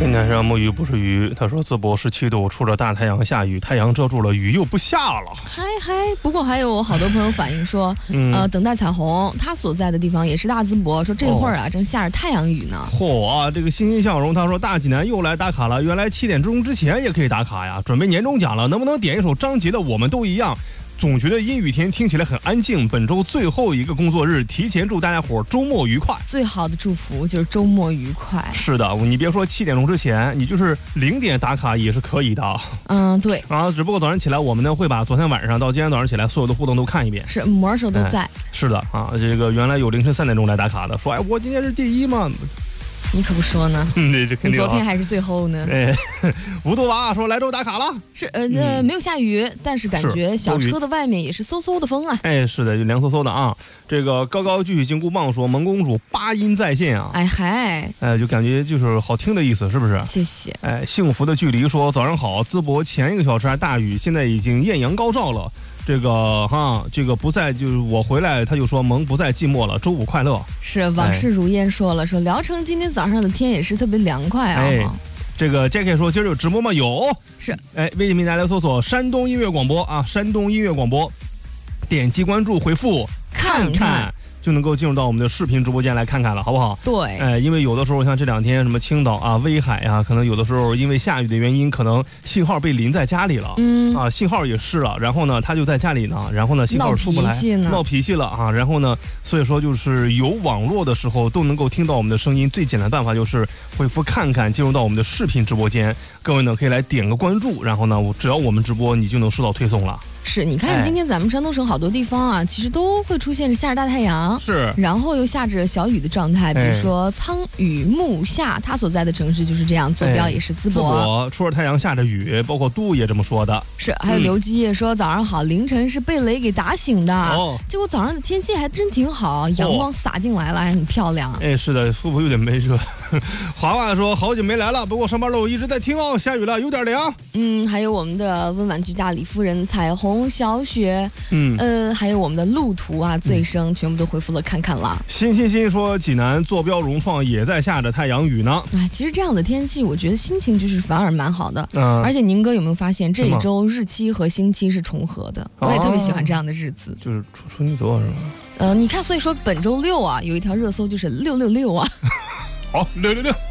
今天是摸鱼不是鱼，他说淄博17度，出着大太阳下雨，太阳遮住了，雨又不下了。 不过还有好多朋友反映说，等待彩虹，他所在的地方也是大淄博，说这会儿啊正下着太阳雨呢。 这个欣欣向荣他说大济南又来打卡了，原来7点钟之前也可以打卡呀，准备年终奖了，能不能点一首张杰的《我们都一样》？总觉得阴雨天听起来很安静，本周最后一个工作日，提前祝大家伙周末愉快。 最好的祝福就是周末愉快。 是的，你别说7点钟之前，你就是0点打卡也是可以的。 对啊，只不过早上起来我们呢会把昨天晚上到今天早上起来所有的互动都看一遍。 是魔手都在。 是的啊，这个原来有凌晨3点钟来打卡的，说我今天是第一嘛。 你可不说呢， 这肯定你昨天还是最后呢。 吴杜娃说来州打卡了， 是没有下雨，但是感觉小车的外面也是嗖嗖的风啊。 是的，就凉飕飕的啊。这个高高继续金箍棒说萌公主8音在线啊，就感觉就是好听的意思，是不是？ 谢谢。 幸福的距离说早上好，淄博前1个小时还大雨，现在已经艳阳高照了。这个不再就是我回来，他就说萌不再寂寞了，周五快乐。 是往事如烟说了，说聊城今天早上的天也是特别凉快啊。 这个 Jackie 说今儿有直播吗？有。 是。 微信平台来搜索山东音乐广播啊，山东音乐广播，点击关注回复看看。就能够进入到我们的视频直播间来看看了，好不好？ 对， 因为有的时候像这2天什么青岛啊、威海啊，可能有的时候因为下雨的原因，可能信号被淋在家里了，信号也湿了，然后呢，他就在家里呢，然后呢，信号出不来，闹脾气了啊，然后呢，所以说就是有网络的时候都能够听到我们的声音，最简单的办法就是回复看看，进入到我们的视频直播间，各位呢可以来点个关注，然后呢，只要我们直播，你就能收到推送了。 是，你看今天咱们山东省好多地方啊，其实都会出现着下着大太阳， 是， 然后又下着小雨的状态，比如说苍雨木下，他所在的城市就是这样，坐标也是淄博， 出着太阳下着雨，包括都也这么说的。 是，还有刘基业说早上好，凌晨是被雷给打醒的，结果早上的天气还真挺好，阳光洒进来了，还很漂亮。 是的，会不会有点没热？华华说好久没来了，不过上班路一直在听哦，下雨了有点凉。 还有我们的温婉居家李夫人、彩虹小雪，还有我们的路途啊、醉生，全部都回复了看看了。 欣说济南坐标融创也在下着太阳雨呢。 其实这样的天气，我觉得心情就是反而蛮好的。而且宁哥有没有发现这一周日期和星期是重合的？我也特别喜欢这样的日子。 就是处女座是吗？ 你看，所以说本周6啊，有一条热搜就是666啊。 好，666。